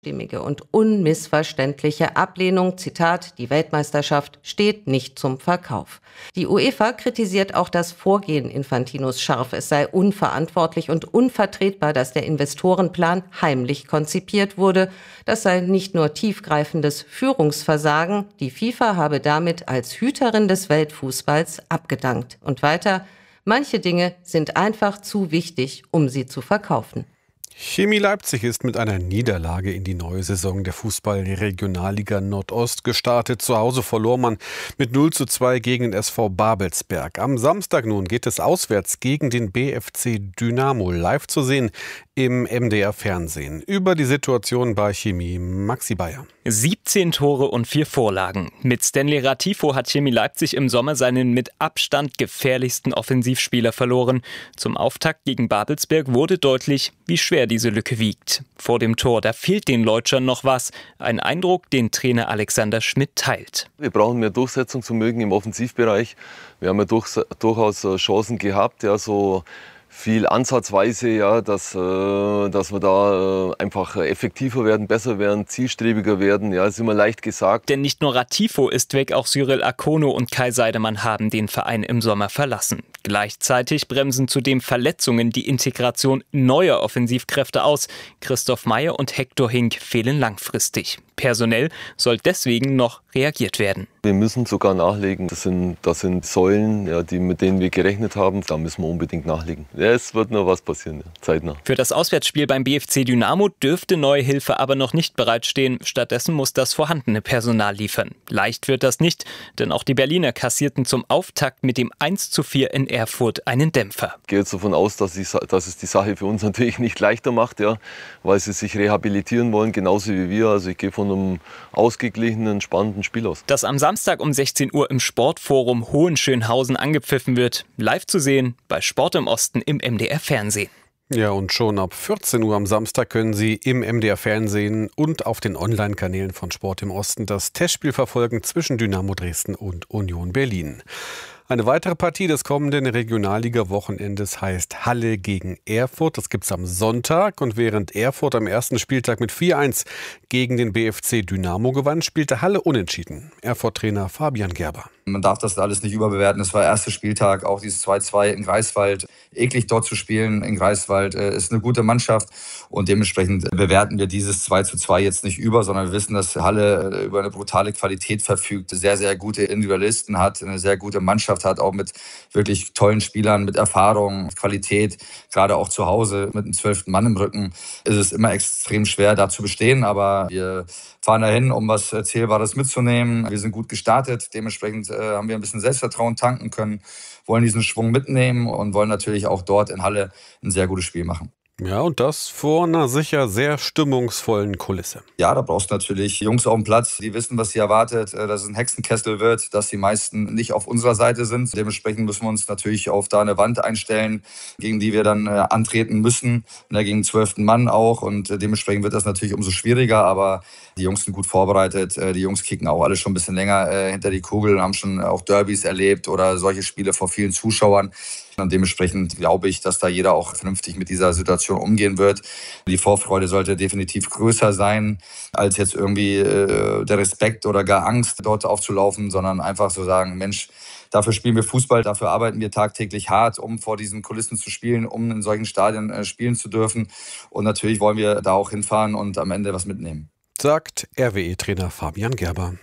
Stimmige und unmissverständliche Ablehnung, Zitat, die Weltmeisterschaft steht nicht zum Verkauf. Die UEFA kritisiert auch das Vorgehen Infantinos scharf. Es sei unverantwortlich und unvertretbar, dass der Investorenplan heimlich konzipiert wurde. Das sei nicht nur tiefgreifendes Führungsversagen, die FIFA habe damit als Hüterin des Weltfußballs abgedankt. Und weiter, manche Dinge sind einfach zu wichtig, um sie zu verkaufen. Chemie Leipzig ist mit einer Niederlage in die neue Saison der Fußball-Regionalliga Nordost gestartet. Zu Hause verlor man mit 0:2 gegen den SV Babelsberg. Am Samstag nun geht es auswärts gegen den BFC Dynamo, live zu sehen im MDR Fernsehen. Über die Situation bei Chemie, Maxi Bayer. 17 Tore und 4 Vorlagen. Mit Stanley Ratifo hat Chemie Leipzig im Sommer seinen mit Abstand gefährlichsten Offensivspieler verloren. Zum Auftakt gegen Babelsberg wurde deutlich, wie schwer diese Lücke wiegt. Vor dem Tor, da fehlt den Leutschern noch was. Ein Eindruck, den Trainer Alexander Schmidt teilt. Wir brauchen mehr Durchsetzungsvermögen im Offensivbereich. Wir haben ja durchaus Chancen gehabt, ja, so viel ansatzweise, ja, dass wir da einfach effektiver werden, besser werden, zielstrebiger werden. Ja, ist immer leicht gesagt. Denn nicht nur Ratifo ist weg, auch Cyril Akono und Kai Seidemann haben den Verein im Sommer verlassen. Gleichzeitig bremsen zudem Verletzungen die Integration neuer Offensivkräfte aus. Christoph Meyer und Hector Hink fehlen langfristig. Personell soll deswegen noch reagiert werden. Wir müssen sogar nachlegen. Das sind Säulen, ja, mit denen wir gerechnet haben. Da müssen wir unbedingt nachlegen. Ja, es wird noch was passieren, ja, zeitnah. Für das Auswärtsspiel beim BFC Dynamo dürfte neue Hilfe aber noch nicht bereitstehen. Stattdessen muss das vorhandene Personal liefern. Leicht wird das nicht, denn auch die Berliner kassierten zum Auftakt mit dem 1:4 in Erfurt einen Dämpfer. Ich gehe jetzt davon aus, dass es die Sache für uns natürlich nicht leichter macht, ja, weil sie sich rehabilitieren wollen, genauso wie wir. Also ich gehe von einem ausgeglichenen, spannenden Spiel aus. Das am Samstag um 16 Uhr im Sportforum Hohenschönhausen angepfiffen wird. Live zu sehen bei Sport im Osten im MDR Fernsehen. Ja, und schon ab 14 Uhr am Samstag können Sie im MDR Fernsehen und auf den Online-Kanälen von Sport im Osten das Testspiel verfolgen zwischen Dynamo Dresden und Union Berlin. Eine weitere Partie des kommenden Regionalliga-Wochenendes heißt Halle gegen Erfurt. Das gibt's am Sonntag. Und während Erfurt am ersten Spieltag mit 4:1 gegen den BFC Dynamo gewann, spielte Halle unentschieden. Erfurt-Trainer Fabian Gerber. Man darf das alles nicht überbewerten. Es war der erste Spieltag, auch dieses 2:2 in Greifswald. Eklig dort zu spielen in Greifswald ist eine gute Mannschaft. Und dementsprechend bewerten wir dieses 2:2 jetzt nicht über, sondern wir wissen, dass Halle über eine brutale Qualität verfügt, sehr, sehr gute Individualisten hat, eine sehr gute Mannschaft hat, auch mit wirklich tollen Spielern, mit Erfahrung, Qualität. Gerade auch zu Hause mit einem 12. Mann im Rücken ist es immer extrem schwer, da zu bestehen. Aber wir fahren dahin, um was Zählbares mitzunehmen. Wir sind gut gestartet. Dementsprechend haben wir ein bisschen Selbstvertrauen tanken können, wollen diesen Schwung mitnehmen und wollen natürlich auch dort in Halle ein sehr gutes Spiel machen. Ja, und das vor einer sicher sehr stimmungsvollen Kulisse. Ja, da brauchst du natürlich Jungs auf dem Platz, die wissen, was sie erwartet, dass es ein Hexenkessel wird, dass die meisten nicht auf unserer Seite sind. Dementsprechend müssen wir uns natürlich auf da eine Wand einstellen, gegen die wir dann antreten müssen, gegen den 12. Mann auch. Und dementsprechend wird das natürlich umso schwieriger, aber die Jungs sind gut vorbereitet. Die Jungs kicken auch alle schon ein bisschen länger hinter die Kugel, haben schon auch Derbys erlebt oder solche Spiele vor vielen Zuschauern. Und dementsprechend glaube ich, dass da jeder auch vernünftig mit dieser Situation umgehen wird. Die Vorfreude sollte definitiv größer sein, als jetzt irgendwie der Respekt oder gar Angst, dort aufzulaufen, sondern einfach so sagen, Mensch, dafür spielen wir Fußball, dafür arbeiten wir tagtäglich hart, um vor diesen Kulissen zu spielen, um in solchen Stadien spielen zu dürfen. Und natürlich wollen wir da auch hinfahren und am Ende was mitnehmen. Sagt RWE-Trainer Fabian Gerber.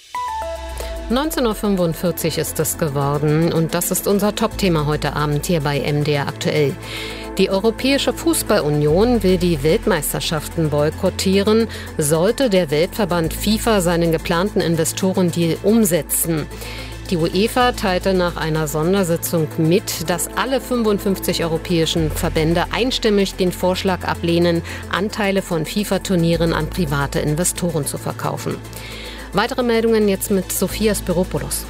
19:45 Uhr ist es geworden und das ist unser Top-Thema heute Abend hier bei MDR aktuell. Die Europäische Fußballunion will die Weltmeisterschaften boykottieren, sollte der Weltverband FIFA seinen geplanten Investorendeal umsetzen. Die UEFA teilte nach einer Sondersitzung mit, dass alle 55 europäischen Verbände einstimmig den Vorschlag ablehnen, Anteile von FIFA-Turnieren an private Investoren zu verkaufen. Weitere Meldungen jetzt mit Sophia Spiropoulos.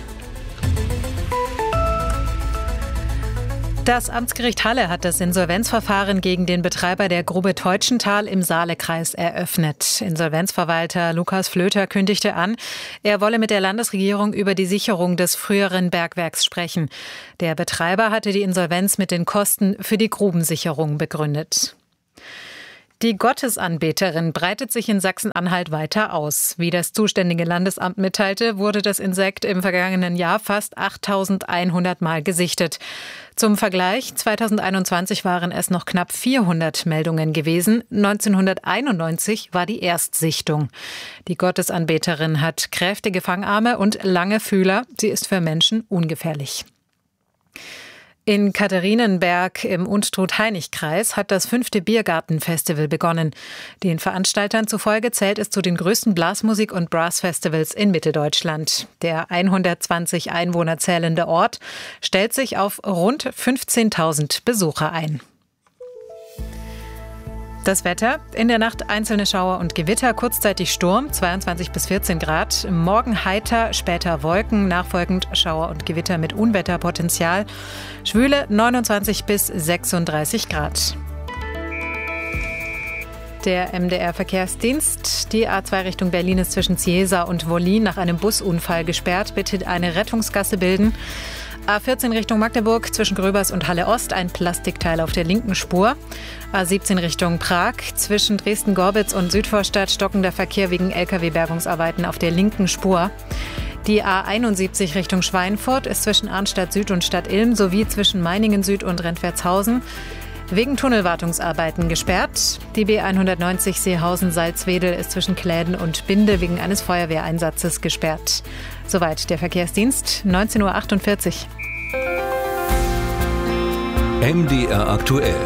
Das Amtsgericht Halle hat das Insolvenzverfahren gegen den Betreiber der Grube Teutschenthal im Saalekreis eröffnet. Insolvenzverwalter Lukas Flöter kündigte an, er wolle mit der Landesregierung über die Sicherung des früheren Bergwerks sprechen. Der Betreiber hatte die Insolvenz mit den Kosten für die Grubensicherung begründet. Die Gottesanbeterin breitet sich in Sachsen-Anhalt weiter aus. Wie das zuständige Landesamt mitteilte, wurde das Insekt im vergangenen Jahr fast 8.100 Mal gesichtet. Zum Vergleich, 2021 waren es noch knapp 400 Meldungen gewesen. 1991 war die Erstsichtung. Die Gottesanbeterin hat kräftige Fangarme und lange Fühler. Sie ist für Menschen ungefährlich. In Katharinenberg im Unstrut-Hainich-Kreis hat das 5. Biergarten-Festival begonnen. Den Veranstaltern zufolge zählt es zu den größten Blasmusik- und Brass-Festivals in Mitteldeutschland. Der 120 Einwohner zählende Ort stellt sich auf rund 15.000 Besucher ein. Das Wetter: In der Nacht einzelne Schauer und Gewitter, kurzzeitig Sturm, 22 bis 14 Grad. Morgen heiter, später Wolken, nachfolgend Schauer und Gewitter mit Unwetterpotenzial. Schwüle 29 bis 36 Grad. Der MDR-Verkehrsdienst. Die A2 Richtung Berlin ist zwischen Ciesa und Wollin nach einem Busunfall gesperrt. Bitte eine Rettungsgasse bilden. A14 Richtung Magdeburg zwischen Gröbers und Halle Ost ein Plastikteil auf der linken Spur. A17 Richtung Prag zwischen Dresden-Gorbitz und Südvorstadt stockender Verkehr wegen Lkw-Bergungsarbeiten auf der linken Spur. Die A71 Richtung Schweinfurt ist zwischen Arnstadt Süd und Stadt Ilm sowie zwischen Meiningen Süd und Rentwertshausen wegen Tunnelwartungsarbeiten gesperrt. Die B190 Seehausen-Salzwedel ist zwischen Kläden und Binde wegen eines Feuerwehreinsatzes gesperrt. Soweit der Verkehrsdienst, 19.48 Uhr. MDR aktuell.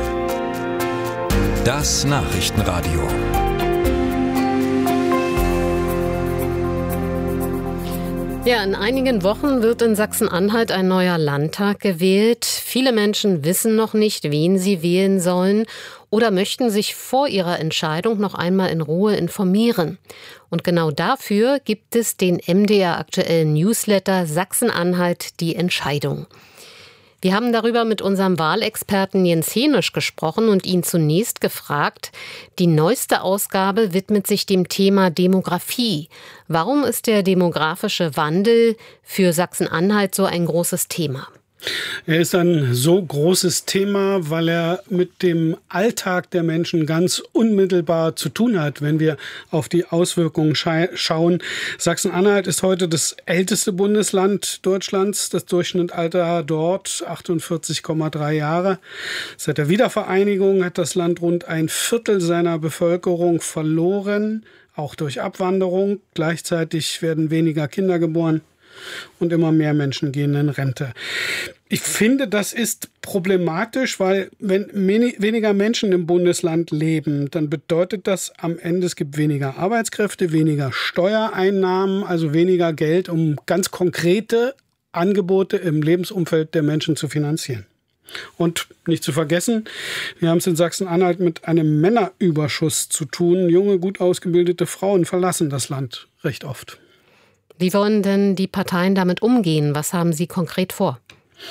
Das Nachrichtenradio. Ja, in einigen Wochen wird in Sachsen-Anhalt ein neuer Landtag gewählt. Viele Menschen wissen noch nicht, wen sie wählen sollen oder möchten sich vor ihrer Entscheidung noch einmal in Ruhe informieren. Und genau dafür gibt es den MDR-aktuellen Newsletter Sachsen-Anhalt die Entscheidung. Wir haben darüber mit unserem Wahlexperten Jens Henisch gesprochen und ihn zunächst gefragt, die neueste Ausgabe widmet sich dem Thema Demografie. Warum ist der demografische Wandel für Sachsen-Anhalt so ein großes Thema? Er ist ein so großes Thema, weil er mit dem Alltag der Menschen ganz unmittelbar zu tun hat, wenn wir auf die Auswirkungen schauen. Sachsen-Anhalt ist heute das älteste Bundesland Deutschlands. Das Durchschnittsalter dort 48,3 Jahre. Seit der Wiedervereinigung hat das Land rund ein Viertel seiner Bevölkerung verloren, auch durch Abwanderung. Gleichzeitig werden weniger Kinder geboren. Und immer mehr Menschen gehen in Rente. Ich finde, das ist problematisch, weil wenn weniger Menschen im Bundesland leben, dann bedeutet das am Ende, es gibt weniger Arbeitskräfte, weniger Steuereinnahmen, also weniger Geld, um ganz konkrete Angebote im Lebensumfeld der Menschen zu finanzieren. Und nicht zu vergessen, wir haben es in Sachsen-Anhalt mit einem Männerüberschuss zu tun. Junge, gut ausgebildete Frauen verlassen das Land recht oft. Wie wollen denn die Parteien damit umgehen? Was haben Sie konkret vor?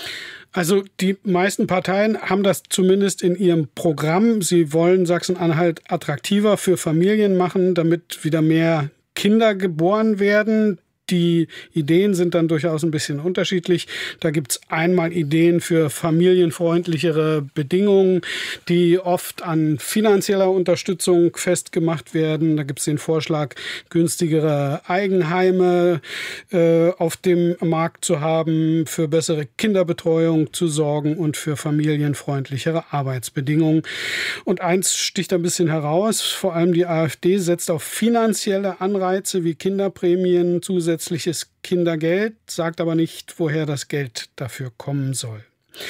Also die meisten Parteien haben das zumindest in ihrem Programm. Sie wollen Sachsen-Anhalt attraktiver für Familien machen, damit wieder mehr Kinder geboren werden. Die Ideen sind dann durchaus ein bisschen unterschiedlich. Da gibt es einmal Ideen für familienfreundlichere Bedingungen, die oft an finanzieller Unterstützung festgemacht werden. Da gibt es den Vorschlag, günstigere Eigenheime auf dem Markt zu haben, für bessere Kinderbetreuung zu sorgen und für familienfreundlichere Arbeitsbedingungen. Und eins sticht ein bisschen heraus, vor allem die AfD setzt auf finanzielle Anreize wie Kinderprämien, zusätzliches Kindergeld, sagt aber nicht, woher das Geld dafür kommen soll.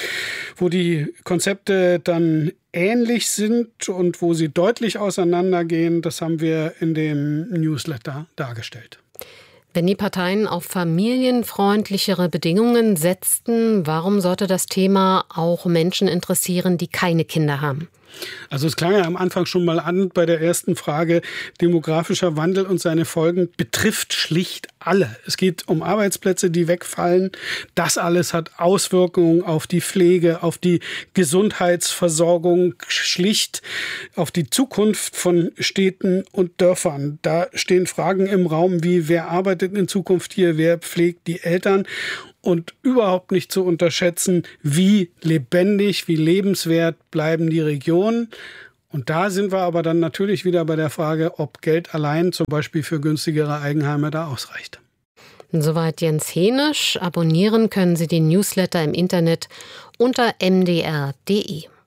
Wo die Konzepte dann ähnlich sind und wo sie deutlich auseinandergehen, das haben wir in dem Newsletter dargestellt. Wenn die Parteien auf familienfreundlichere Bedingungen setzten, warum sollte das Thema auch Menschen interessieren, die keine Kinder haben? Also es klang ja am Anfang schon mal an bei der ersten Frage, demografischer Wandel und seine Folgen betrifft schlicht alle. Es geht um Arbeitsplätze, die wegfallen. Das alles hat Auswirkungen auf die Pflege, auf die Gesundheitsversorgung, schlicht auf die Zukunft von Städten und Dörfern. Da stehen Fragen im Raum wie, wer arbeitet in Zukunft hier, wer pflegt die Eltern? Und überhaupt nicht zu unterschätzen, wie lebendig, wie lebenswert bleiben die Regionen. Und da sind wir aber dann natürlich wieder bei der Frage, ob Geld allein zum Beispiel für günstigere Eigenheime da ausreicht. Soweit Jens Henisch. Abonnieren können Sie den Newsletter im Internet unter mdr.de.